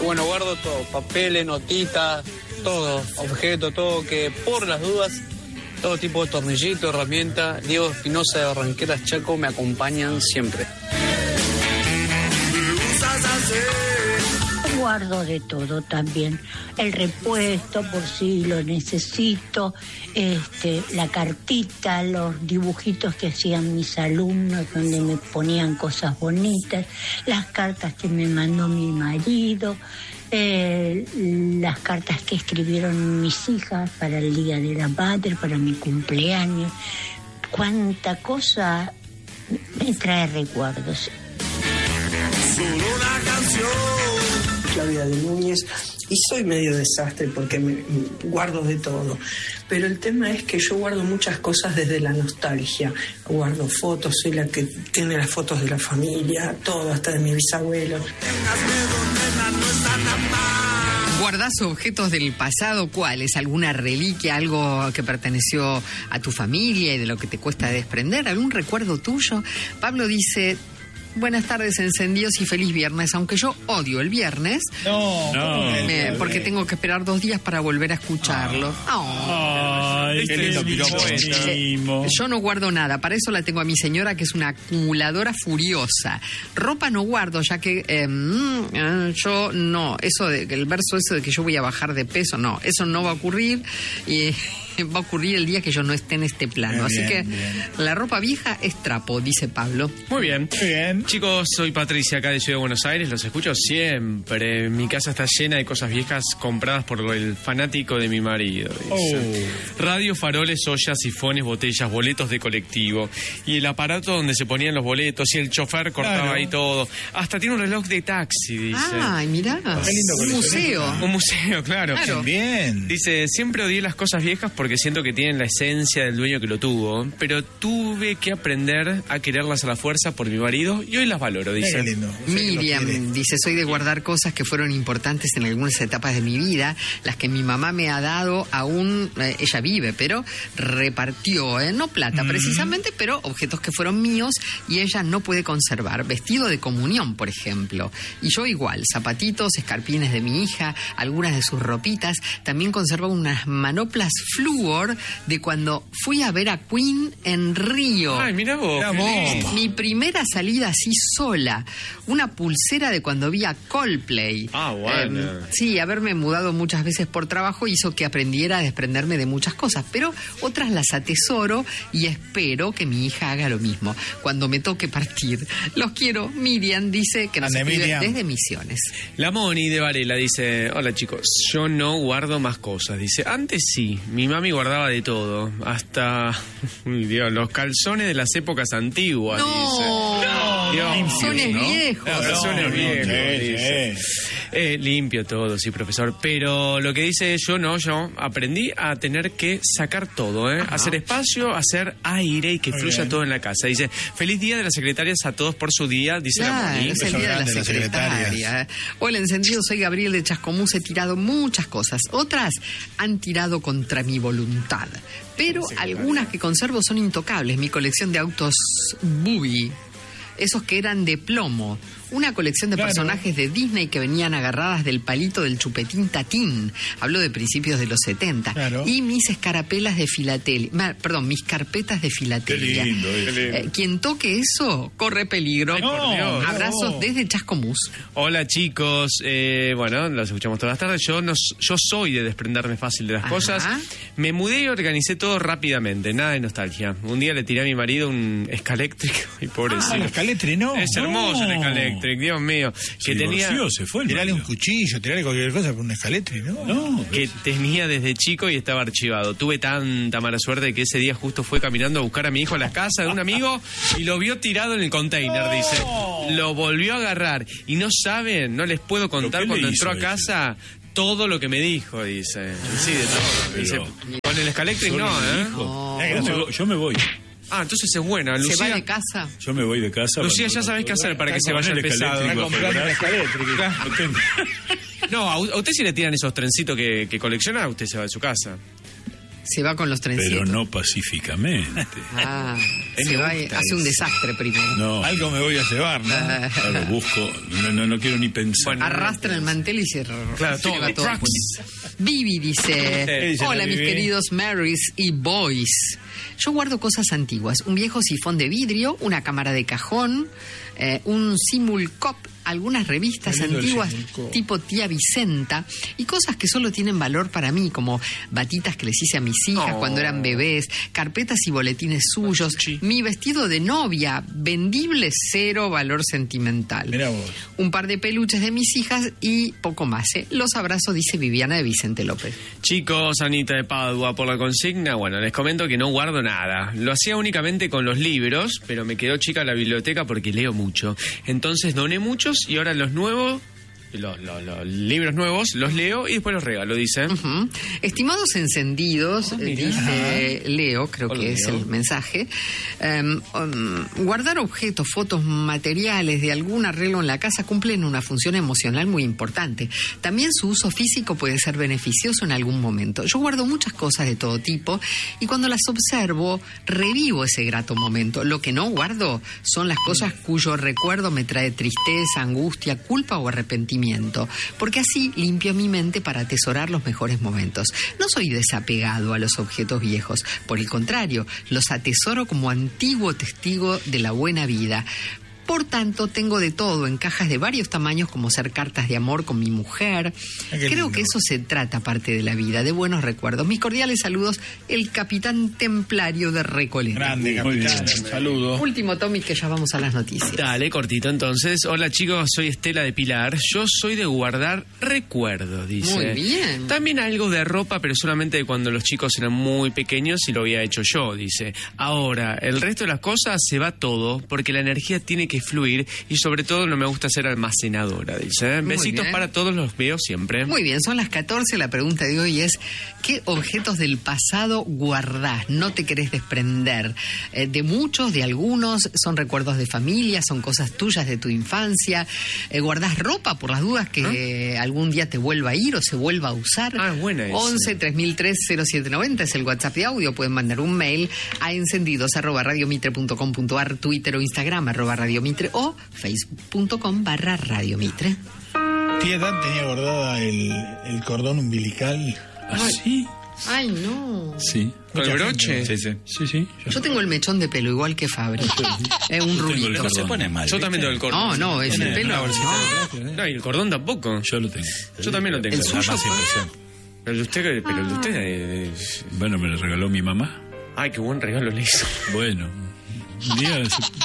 bueno, guardo todo, papeles, notitas, todo, objetos, todo, que por las dudas, todo tipo de tornillito, herramienta. Diego Espinosa de Barranqueras, Chaco, me acompañan siempre. Guardo de todo también, el repuesto por si lo necesito, la cartita, los dibujitos que hacían mis alumnos donde me ponían cosas bonitas, las cartas que me mandó mi marido, las cartas que escribieron mis hijas para el Día de la Madre, para mi cumpleaños. Cuánta cosa me trae recuerdos. Solo una canción. Claudia de Núñez, y soy medio desastre porque me guardo de todo, pero el tema es que yo guardo muchas cosas desde la nostalgia. Guardo fotos, soy la que tiene las fotos de la familia, todo, hasta de mi bisabuelo. ¿Guardás objetos del pasado? ¿Cuáles? ¿Alguna reliquia, algo que perteneció a tu familia y de lo que te cuesta desprender? ¿Algún recuerdo tuyo? Pablo dice: buenas tardes, encendidos, y feliz viernes, aunque yo odio el viernes. Porque tengo que esperar 2 días para volver a escucharlo. Ay, qué lindo piropo. Yo no guardo nada, para eso la tengo a mi señora, que es una acumuladora furiosa. Ropa no guardo, ya que yo no, eso de el verso ese de que yo voy a bajar de peso, no, eso no va a ocurrir, y va a ocurrir el día que yo no esté en este plano. Así que la ropa vieja es trapo, dice Pablo. Muy bien. Chicos, soy Patricia, acá de Ciudad de Buenos Aires, los escucho siempre. Mi casa está llena de cosas viejas compradas por el fanático de mi marido, dice. Radio, faroles, ollas, sifones, botellas, boletos de colectivo, y el aparato donde se ponían los boletos, y el chofer cortaba ahí todo. Hasta tiene un reloj de taxi, dice. Ay, mirá, un museo. Un museo, claro. Bien. Dice: siempre odié las cosas viejas porque siento que tienen la esencia del dueño que lo tuvo, pero tuve que aprender a quererlas a la fuerza por mi marido y hoy las valoro, dice. Miriam dice: soy de guardar cosas que fueron importantes en algunas etapas de mi vida, las que mi mamá me ha dado aún, ella vive, pero repartió, no plata precisamente, pero objetos que fueron míos y ella no puede conservar. Vestido de comunión, por ejemplo. Y yo igual, zapatitos, escarpines de mi hija, algunas de sus ropitas. También conservo unas manoplas flúor de cuando fui a ver a Queen en Río. Ay, mira vos. Mi primera salida así sola. Una pulsera de cuando vi a Coldplay. Ah, bueno. Sí, haberme mudado muchas veces por trabajo hizo que aprendiera a desprenderme de muchas cosas, pero otras las atesoro y espero que mi hija haga lo mismo cuando me toque partir. Los quiero. Miriam dice que nos escribe desde Misiones. La Moni de Varela dice: hola chicos, yo no guardo más cosas. Dice: antes sí, mi mami guardaba de todo, hasta Dios, los calzones de las épocas antiguas. Calzones viejos. Calzones viejos, dice. Limpio todo, sí, profesor. Pero lo que dice: yo aprendí a tener que sacar todo, hacer espacio, hacer aire y que fluya todo en la casa. Dice: feliz día de las secretarias a todos por su día, dice la Moni. Es el día de la secretaria. Hola, encendido, soy Gabriel de Chascomús. He tirado muchas cosas, otras han tirado contra mi voluntad, pero algunas que conservo son intocables. Mi colección de autos Buggy, esos que eran de plomo. Una colección de personajes de Disney que venían agarradas del palito del chupetín Tatín. Hablo de principios de los 70. Y mis escarapelas de filatelia. Mis carpetas de filatelia. Qué lindo. Quien toque eso, corre peligro. Abrazos desde Chascomús. Hola chicos, bueno, los escuchamos todas las tardes. Yo soy de desprenderme fácil de las cosas. Me mudé y organicé todo rápidamente, nada de nostalgia. Un día le tiré a mi marido un escaléctrico y pobrecito. El escaléctrico, no. Es hermoso el escaléctrico. Dios mío, que tenía... se fue. Tirale un cuchillo, tirale cualquier cosa por un escaletre, ¿no? Que tenía desde chico y estaba archivado. Tuve tanta mala suerte que ese día justo fue caminando a buscar a mi hijo a la casa de un amigo y lo vio tirado en el container, dice. Lo volvió a agarrar y no saben, no les puedo contar cuando entró a casa todo lo que me dijo, dice. Sí, de todo. Dice, con el escalétrico Yo me voy. Ah, entonces es buena. Lucía, ¿se va de casa? Yo me voy de casa. Lucía, ya sabés qué hacer para que se vaya el pesado. No, a usted si le tiran esos trencitos que colecciona, usted se va de su casa. Se va con los trencitos. Pero no pacíficamente. Se va y hace un desastre primero. No. Algo me voy a llevar, ¿no? Claro, busco, no quiero ni pensar. Bueno, arrastra el mantel y se lleva todo. Trucks. Vivi dice, Dice hola la mis Vivi. queridos Marys y Boys. Yo guardo cosas antiguas, un viejo sifón de vidrio, una cámara de cajón, un Simulcop, algunas revistas Qué lindo el antiguas Simulcop. tipo Tía Vicenta y cosas que solo tienen valor para mí, como batitas que les hice a mis hijas cuando eran bebés, carpetas y boletines suyos, mi vestido de novia, vendible, cero valor sentimental. Mirá vos. Un par de peluches de mis hijas y poco más. Los abrazo, dice Viviana de Vicente López. Chicos, Anita de Padua, por la consigna, bueno, les comento que no guardo nada. Lo hacía únicamente con los libros, pero me quedó chica la biblioteca porque leo mucho. Entonces doné muchos y ahora los nuevos, los libros nuevos, los leo y después los regalo, dice. Estimados encendidos, mira. dice Leo, creo Hola, que es Leo. el mensaje, guardar objetos, fotos, materiales de algún arreglo en la casa cumplen una función emocional muy importante. También su uso físico puede ser beneficioso en algún momento. Yo guardo muchas cosas de todo tipo y cuando las observo, revivo ese grato momento. Lo que no guardo son las cosas cuyo recuerdo me trae tristeza, angustia, culpa o arrepentimiento, porque así limpio mi mente para atesorar los mejores momentos. No soy desapegado a los objetos viejos, por el contrario, los atesoro como antiguo testigo de la buena vida. Por tanto, tengo de todo en cajas de varios tamaños, como ser cartas de amor con mi mujer. Qué Creo lindo. que eso se trata, parte de la vida, de buenos recuerdos. Mis cordiales saludos, el capitán templario de Recoleta. Grande, Muy capitán. bien. Saludos. Último, Tommy, que ya vamos a las noticias. Dale, cortito entonces. Hola chicos, soy Estela de Pilar. Yo soy de guardar recuerdos, dice. Muy bien. También algo de ropa, pero solamente de cuando los chicos eran muy pequeños y lo había hecho yo, dice. Ahora, el resto de las cosas se va todo, porque la energía tiene que fluir y sobre todo no me gusta ser almacenadora, dice. Muy Besitos bien. para todos, los veo siempre. Muy bien, son las 14. La pregunta de hoy es: ¿qué objetos del pasado guardás? ¿No te querés desprender? De muchos, de algunos, son recuerdos de familia, son cosas tuyas de tu infancia. ¿Guardás ropa por las dudas que algún día te vuelva a ir o se vuelva a usar? Ah, buena esa. 11 3003 0790 es el WhatsApp de audio. Pueden mandar un mail a encendidos@radiomitre.com.ar, Twitter o Instagram @radiomitre o facebook.com/radiomitre. Tía Dan tenía guardada el cordón umbilical. ¿Ah, sí? Ay, no. Sí. ¿Con el Mucha broche? gente. Sí, sí. Yo tengo el mechón de pelo igual que Fabri. Es un Yo tengo el rubito. cordón. mal. Yo también tengo el cordón. No, es el pelo. No, y el cordón tampoco. Yo lo tengo. Yo también lo tengo. ¿El suyo? Pero el de usted, es... Bueno, me lo regaló mi mamá. Ay, qué buen regalo le hizo. Bueno. Un día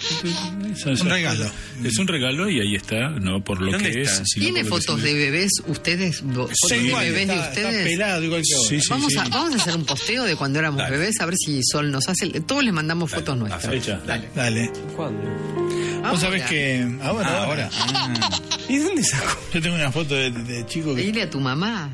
Un regalo. Es un regalo y ahí está, no por lo ¿Dónde que está? es. sino ¿Tiene por lo que fotos de significa. bebés ustedes? ¿Fotos de Igual, bebés de está ustedes? pelado igual que ahora. Sí, sí, Vamos sí. a hacer un posteo de cuando éramos bebés, a ver si Sol nos hace. Todos les mandamos fotos nuestras. Fecha. Dale. ¿Cuándo? Vos sabés que... Ahora. ¿Y dónde sacó? Yo tengo una foto de chico que... Dile a tu mamá.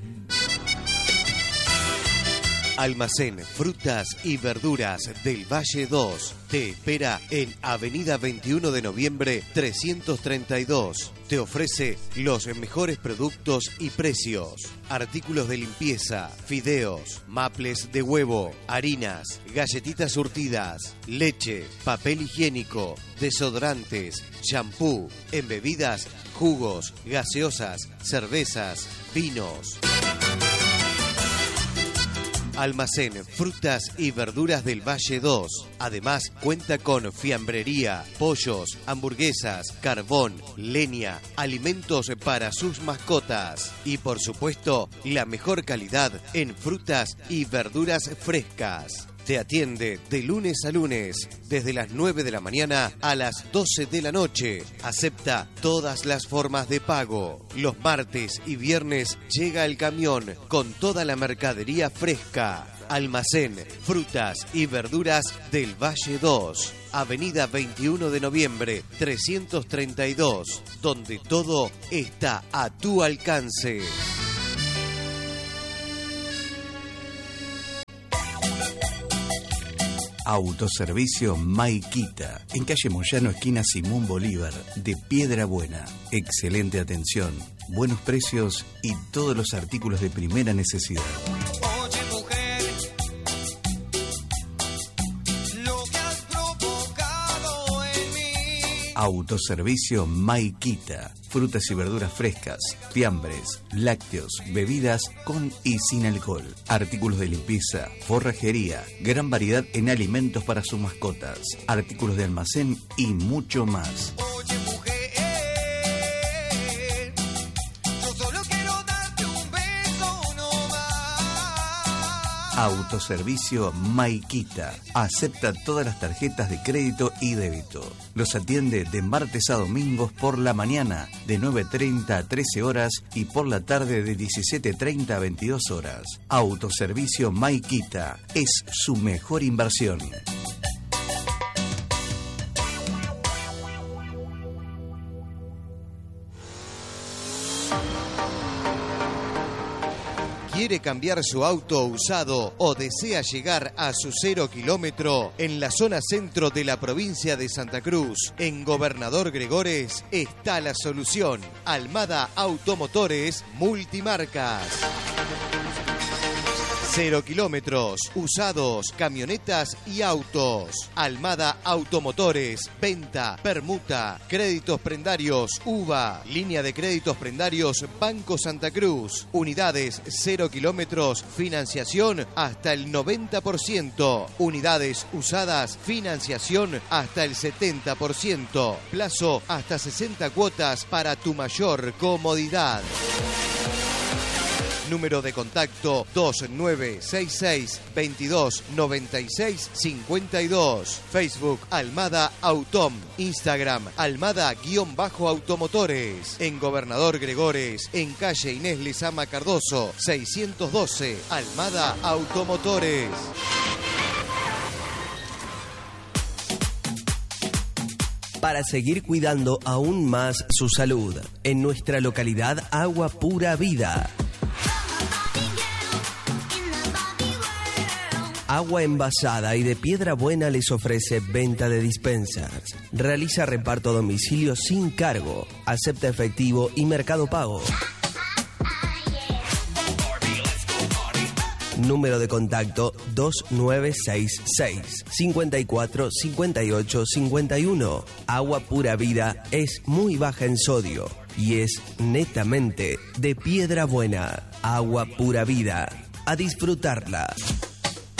Almacén Frutas y Verduras del Valle 2 te espera en Avenida 21 de Noviembre 332. Te ofrece los mejores productos y precios. Artículos de limpieza, fideos, maples de huevo, harinas, galletitas surtidas, leche, papel higiénico, desodorantes, shampoo, en bebidas, jugos, gaseosas, cervezas, vinos. Almacén Frutas y Verduras del Valle 2. Además, cuenta con fiambrería, pollos, hamburguesas, carbón, leña, alimentos para sus mascotas. Y por supuesto, la mejor calidad en frutas y verduras frescas. Te atiende de lunes a lunes, desde las 9 de la mañana a las 12 de la noche. Acepta todas las formas de pago. Los martes y viernes llega el camión con toda la mercadería fresca. Almacén Frutas y Verduras del Valle 2. Avenida 21 de Noviembre 332, donde todo está a tu alcance. Autoservicio Maiquita, en calle Moyano, esquina Simón Bolívar, de Piedra Buena. Excelente atención, buenos precios y todos los artículos de primera necesidad. Oye mujer, Autoservicio Maiquita. Frutas y verduras frescas, fiambres, lácteos, bebidas con y sin alcohol. Artículos de limpieza, forrajería, gran variedad en alimentos para sus mascotas, artículos de almacén y mucho más. Oye, mujer, yo solo quiero darte un beso nomás. Autoservicio Maiquita. Acepta todas las tarjetas de crédito y débito. Los atiende de martes a domingos por la mañana de 9:30 a 13 horas y por la tarde de 17:30 a 22 horas. Autoservicio Maiquita es su mejor inversión. ¿Quiere cambiar su auto usado o desea llegar a su 0 kilómetro? En la zona centro de la provincia de Santa Cruz, en Gobernador Gregores, está la solución. Almada Automotores Multimarcas. 0 kilómetros, usados, camionetas y autos. Almada Automotores, venta, permuta, créditos prendarios, UVA, línea de créditos prendarios Banco Santa Cruz. Unidades 0 kilómetros, financiación hasta el 90%. Unidades usadas, financiación hasta el 70%. Plazo hasta 60 cuotas para tu mayor comodidad. Número de contacto 2966-2296-52. Facebook Almada Autom. Instagram Almada_Automotores. En Gobernador Gregores, en calle Inés Lezama Cardoso, 612. Almada Automotores. Para seguir cuidando aún más su salud, en nuestra localidad Agua Pura Vida. Agua envasada y de Piedra Buena les ofrece venta de dispensas. Realiza reparto a domicilio sin cargo. Acepta efectivo y Mercado Pago. Número de contacto 2966 54 58 51. Agua Pura Vida es muy baja en sodio y es netamente de Piedra Buena. Agua Pura Vida. A disfrutarla.